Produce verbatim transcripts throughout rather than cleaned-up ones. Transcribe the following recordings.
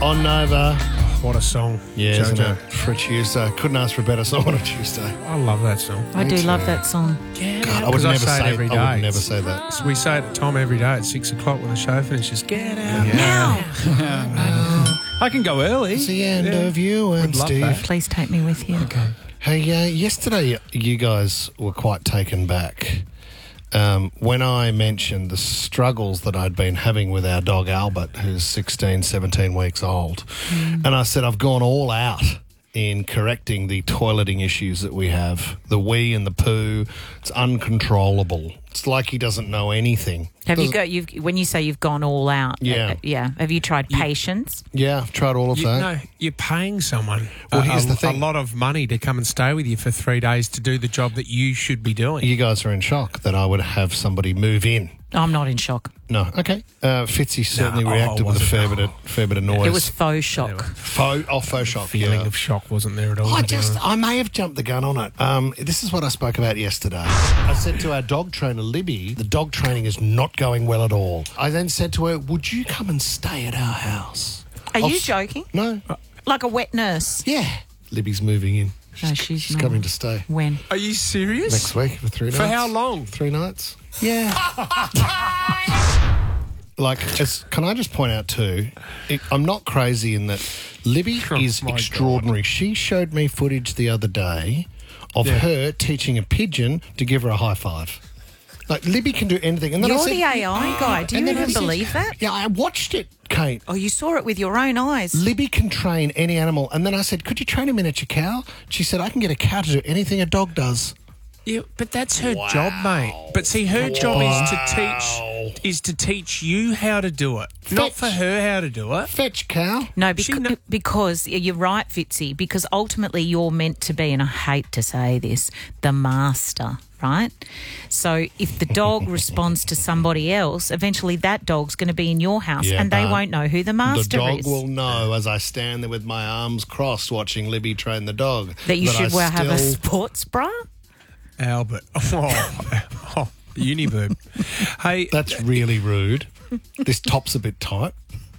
On Nova. What a song. Yeah, isn't Jojo. it? For a Tuesday. Couldn't ask for a better song on a Tuesday. I love that song. I do too. love that song. Get God, out. I would 'Cause never say say it every day. I would never say that. So we say it at Tom every day at six o'clock when the show finishes. Get out Yeah. now. I can go early. It's the end Yeah. of you and Would love Steve. that. Please take me with you. Okay. Hey, uh, yesterday you guys were quite taken back um, when I mentioned the struggles that I'd been having with our dog Albert, who's sixteen, seventeen weeks old. Mm. And I said, I've gone all out in correcting the toileting issues that we have. The wee and the poo, it's uncontrollable. It's like he doesn't know anything. Have you Doesn't- got? You've when you say you've gone all out. Yeah. uh, yeah. Have you tried patience? Yeah, I've tried all of You, that. no, you're paying someone Well, a, here's a- the thing. a lot of money to come and stay with you for three days to do the job that you should be doing. You guys are in shock that I would have somebody move in. I'm not in shock. No, okay. Uh, Fitzy certainly No, oh, reacted with a wasn't fair it? bit of fair bit of noise. It was faux shock. faux, oh, faux shock. Feeling yeah. of shock wasn't there at all. I to be just, honest. I may have jumped the gun on it. Um, this is what I spoke about yesterday. I said to our dog trainer, Libby, the dog training is not going well at all. I then said to her, would you come and stay at our house? Are I'll you s- joking? No. Like a wet nurse? Yeah. Libby's moving in. No, she's She's not. coming to stay. When? Are you serious? Next week for three nights. For how long? Three nights. Yeah. Like, as, can I just point out too, it, I'm not crazy in that Libby Oh, is my extraordinary. She showed me footage the other day of Yeah. her teaching a pigeon to give her a high five. Like, Libby can do anything. And then I You're said, the A I guy. Do you and then I even said- believe that? Yeah, I watched it, Kate. Oh, you saw it with your own eyes. Libby can train any animal. And then I said, could you train a miniature cow? She said, I can get a cow to do anything a dog does. Yeah, but that's her job, mate. But see, her job is to teach is to teach you how to do it, not Fetch. for her how to do it. Fetch cow. No, She beca- kno- because you're right, Fitzy, because ultimately you're meant to be, and I hate to say this, the master, right? So if the dog responds to somebody else, eventually that dog's going to be in your house Yeah, and they but won't know who the master The dog is. will know as I stand there with my arms crossed watching Libby train the dog. that you should I well have a still- sports bra? Albert, oh, oh Uniboob. Hey, That's really rude. This top's a bit tight.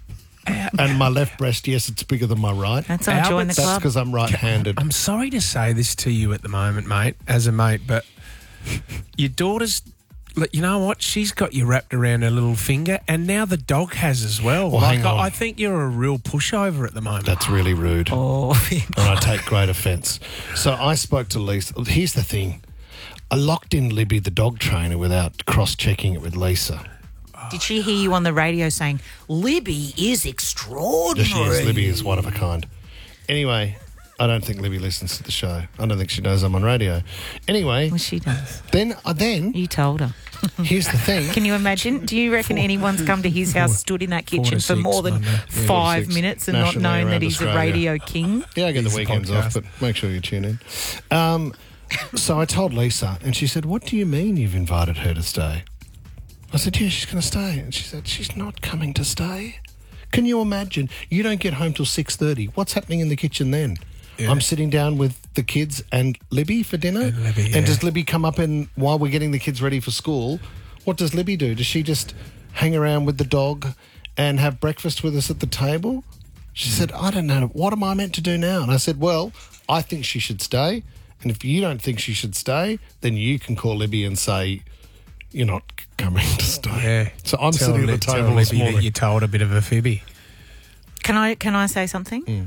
And my left breast, yes, it's bigger than my right. That's on join the Albert's- That's club. because I'm right-handed. I'm sorry to say this to you at the moment, mate, as a mate, but your daughter's, like, you know what? She's got you wrapped around her little finger, and now the dog has as well. Well, like, hang on. I, I think you're a real pushover at the moment. That's really rude. Oh, And I take great offence. So I spoke to Lisa. Here's the thing. I locked in Libby, the dog trainer, without cross-checking it with Lisa. did she hear you on the radio saying, Libby is extraordinary? She is. Libby is one of a kind. Anyway, I don't think Libby listens to the show. I don't think she knows I'm on radio. Anyway, Well, she does. then uh, then You told her. here's the thing. Can you imagine? Do you reckon anyone's come to his house, stood in that four to kitchen for six, more than Monday. Yeah, four to five six. minutes and Nationally not known around that he's Australia. a radio king? Yeah, I get He's the a weekends podcast. off, but make sure you tune in. Um, so I told Lisa, and she said, what do you mean you've invited her to stay? I said, yeah, she's going to stay. And she said, she's not coming to stay. Can you imagine? You don't get home till six thirty. What's happening in the kitchen then? Yeah. I'm sitting down with the kids and Libby for dinner. And Libby, yeah. And does Libby come up and while we're getting the kids ready for school, what does Libby do? Does she just hang around with the dog and have breakfast with us at the table? She said, I don't know. What am I meant to do now? And I said, well, I think she should stay. And if you don't think she should stay, then you can call Libby and say, you're not coming to stay. Yeah. So I'm Tell sitting Li- at the tell table this Libby that morning. you told a bit of a fibby. Can I can I say something? Mm.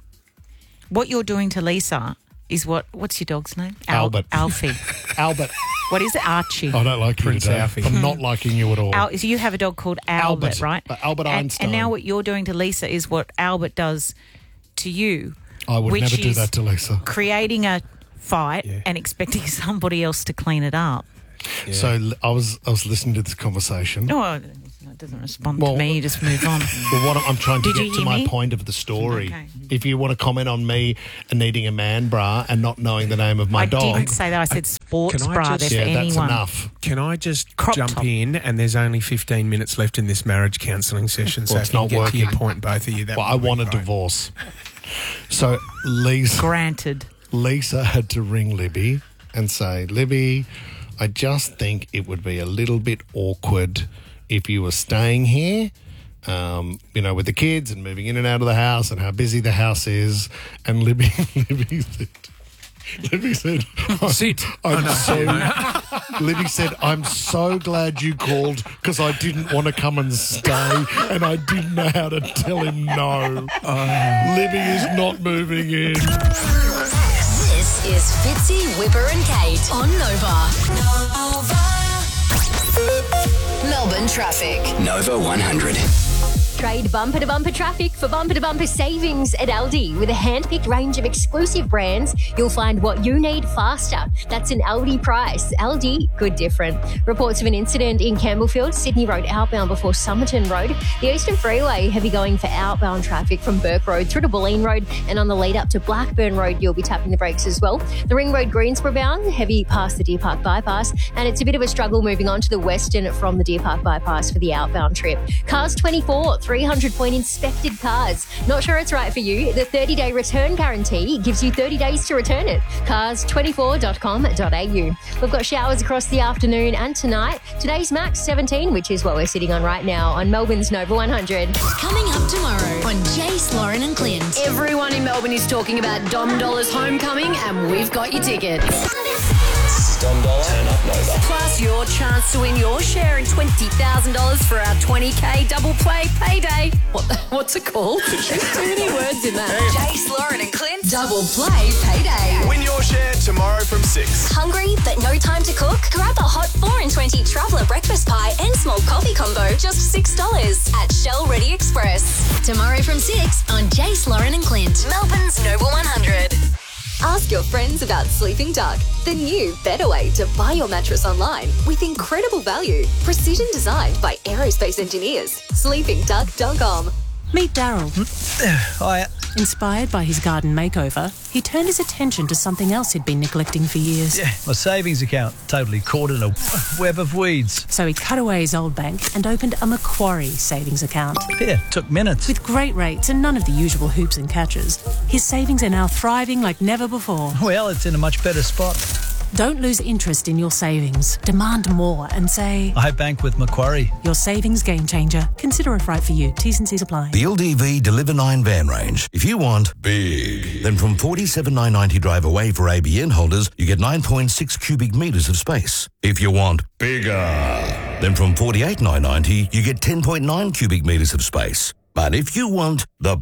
What you're doing to Lisa is what? What's your dog's name? Al- Albert. Alfie. Albert, What is it? Archie. I don't like you Prince today. Alfie. I'm not liking you at all. Al- so you have a dog called Albert, Albert, right? uh, Albert and, Einstein. And now what you're doing to Lisa is what Albert does to you. I would which never do is that to Lisa. Creating a fight Yeah. and expecting somebody else to clean it up. Yeah. So l- I was I was listening to this conversation. No, it doesn't respond Well- to me. You just move on. Well, what I'm trying to Did you get to hear my me? point of the story. Okay. If you want to comment on me needing a man bra and not knowing the name of my I dog, didn't say that. I said sports Can I bra. just- They're yeah, for that's anyone. enough. Can I just Crop jump top. in? And there's only fifteen minutes left in this marriage counselling session, so Well, if it's you not can get to your working. point, both of you. That Well, I would be want a great. divorce. So Lisa, Granted. Lisa had to ring Libby and say, Libby, I just think it would be a little bit awkward if you were staying here um, you know, with the kids and moving in and out of the house and how busy the house is. And Libby, Libby said, Libby said, I'm, Sit. I'm Oh, no. so, Libby said, I'm so glad you called because I didn't want to come and stay and I didn't know how to tell him no. Libby is not moving in. This is Fitzy, Whipper and Kate on Nova. Nova. Melbourne traffic. Nova one hundred. Trade bumper-to-bumper traffic for bumper-to-bumper savings at Aldi. With a hand-picked range of exclusive brands, you'll find what you need faster. That's an Aldi price. Aldi, good different. Reports of an incident in Campbellfield, Sydney Road outbound before Somerton Road. The Eastern Freeway, heavy going for outbound traffic from Burke Road through to Bulleen Road, and on the lead up to Blackburn Road, you'll be tapping the brakes as well. The Ring Road Greensboro bound, heavy past the Deer Park bypass, and it's a bit of a struggle moving on to the western from the Deer Park bypass for the outbound trip. Cars twenty-four, three hundred point inspected cars. Not sure it's right for you? The thirty-day return guarantee gives you thirty days to return it. cars twenty-four dot com dot a u. We've got showers across the afternoon and tonight. Today's max seventeen, which is what we're sitting on right now on Melbourne's Nova one hundred. Coming up tomorrow on Jace, Lauren and Clint. Everyone in Melbourne is talking about Dom Dollar's homecoming, and we've got your tickets. Dom Dollar, turn up Nova. Plus your chance to win your share in twenty thousand dollars for our twenty K double play payday. What the, what's it called? There's too many words in that. Jace, Lauren and Clint. Double play payday. Win your share tomorrow from six. Hungry but no time to cook? Grab a hot four and twenty traveller breakfast pie and small coffee combo, just six dollars at Shell Ready Express. Tomorrow from six on Jace, Lauren and Clint. Melbourne's Nova one hundred. Ask your friends about Sleeping Duck, the new, better way to buy your mattress online with incredible value. Precision designed by aerospace engineers. sleeping duck dot com. Meet Daryl. Hi. Inspired by his garden makeover, he turned his attention to something else he'd been neglecting for years. Yeah, my savings account totally caught in a web of weeds. So he cut away his old bank and opened a Macquarie savings account. Yeah, took minutes. With great rates and none of the usual hoops and catches, his savings are now thriving like never before. Well, it's in a much better spot. Don't lose interest in your savings. Demand more and say, I bank with Macquarie. Your savings game changer. Consider it right for you. T's and C's apply. The L D V Deliver nine van range. If you want big, then from forty-seven thousand nine hundred ninety drive away for A B N holders, you get nine point six cubic metres of space. If you want bigger, then from forty-eight thousand nine hundred ninety, you get ten point nine cubic metres of space. But if you want the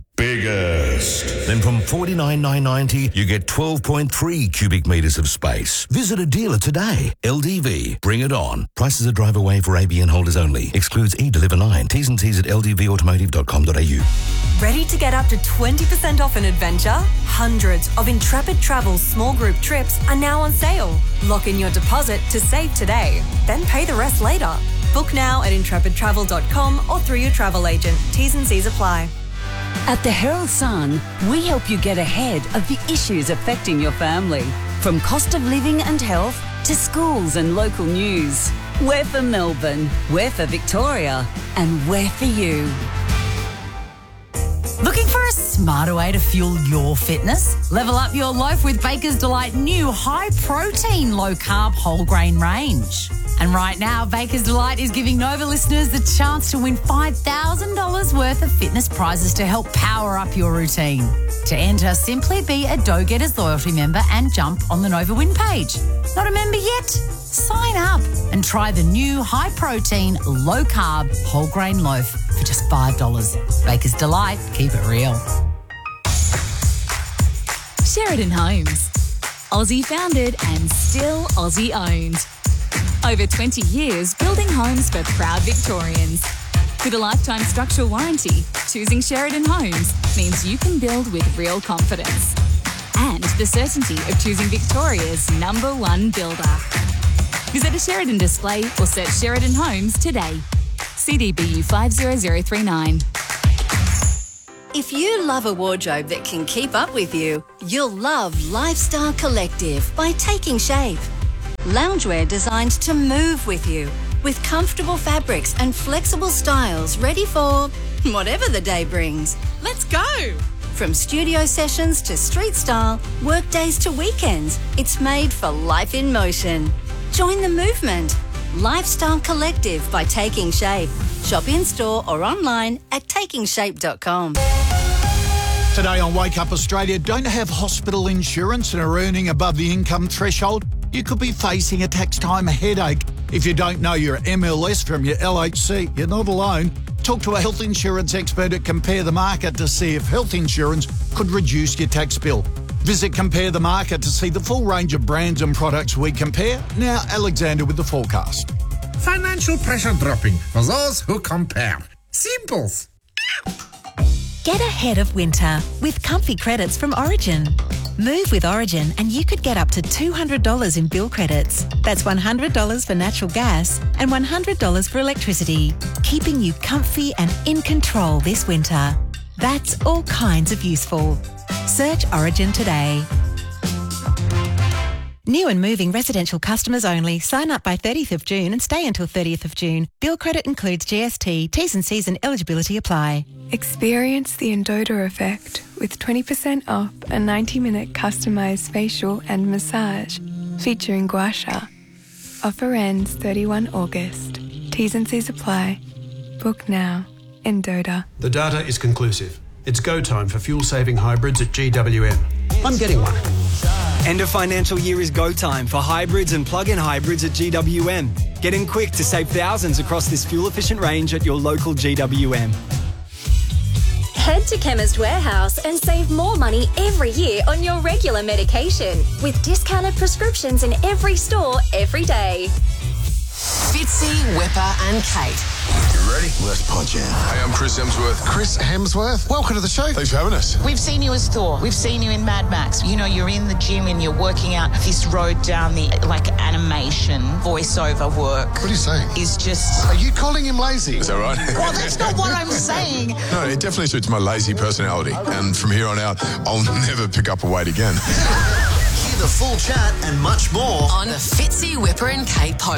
biggest, then from forty-nine thousand nine hundred ninety, you get twelve point three cubic metres of space. Visit a dealer today. L D V, bring it on. Prices are drive away for A B N holders only. Excludes e-Deliver nine. T's and C's at l d v automotive dot com dot a u. Ready to get up to twenty percent off an adventure? Hundreds of Intrepid Travel's small group trips are now on sale. Lock in your deposit to save today, then pay the rest later. Book now at intrepid travel dot com or through your travel agent. T's and C's apply. At the Herald Sun, we help you get ahead of the issues affecting your family. From cost of living and health to schools and local news. We're for Melbourne, we're for Victoria, and we're for you. Looking for a smarter way to fuel your fitness? Level up your life with Baker's Delight new high-protein, low-carb, whole-grain range. And right now, Baker's Delight is giving Nova listeners the chance to win five thousand dollars worth of fitness prizes to help power up your routine. To enter, simply be a Dough Getters loyalty member and jump on the Nova win page. Not a member yet? Sign up and try the new high-protein, low-carb, whole-grain loaf for just five dollars. Baker's Delight. Keep it real. Sheridan Homes. Aussie founded and still Aussie owned. Over twenty years building homes for proud Victorians. With a lifetime structural warranty, choosing Sheridan Homes means you can build with real confidence. And the certainty of choosing Victoria's number one builder. Visit a Sheridan display or search Sheridan Homes today. C D B U five zero zero three nine. If you love a wardrobe that can keep up with you, you'll love Lifestyle Collective by Taking Shape. Loungewear designed to move with you, with comfortable fabrics and flexible styles ready for whatever the day brings. Let's go! From studio sessions to street style, work days to weekends, it's made for life in motion. Join the movement. Lifestyle Collective by Taking Shape. Shop in-store or online at taking shape dot com. Today on Wake Up Australia, don't have hospital insurance and are earning above the income threshold? You could be facing a tax time headache. If you don't know your M L S from your L H C, you're not alone. Talk to a health insurance expert at Compare the Market to see if health insurance could reduce your tax bill. Visit Compare the Market to see the full range of brands and products we compare. Now, Alexander with the forecast. Financial pressure dropping for those who compare. Simples. Get ahead of winter with comfy credits from Origin. Move with Origin and you could get up to two hundred dollars in bill credits. That's one hundred dollars for natural gas and one hundred dollars for electricity, keeping you comfy and in control this winter. That's all kinds of useful. Search Origin today. New and moving residential customers only. Sign up by thirtieth of June and stay until thirtieth of June. Bill credit includes G S T. T's and C's and eligibility apply. Experience the Endota effect with twenty percent off a ninety minute customised facial and massage featuring gua sha. Offer ends thirty-first of August. T's and C's apply. Book now. Endota. The data is conclusive. It's go time for fuel-saving hybrids at G W M. I'm getting one. End of financial year is go time for hybrids and plug-in hybrids at G W M. Get in quick to save thousands across this fuel-efficient range at your local G W M. Head to Chemist Warehouse and save more money every year on your regular medication with discounted prescriptions in every store every day. Fitzy, Whipper and Kate. You ready? Let's punch in. Hey, I'm Chris Hemsworth. Chris Hemsworth? Welcome to the show. Thanks for having us. We've seen you as Thor. We've seen you in Mad Max. You know, you're in the gym and you're working out this road down the, like, animation, voiceover work. What are you saying? Is just... Are you calling him lazy? Is that right? Well, that's not what I'm saying. No, it definitely suits my lazy personality. And from here on out, I'll never pick up a weight again. Hear the full chat and much more on the Fitzy, Whipper and Kate podcast.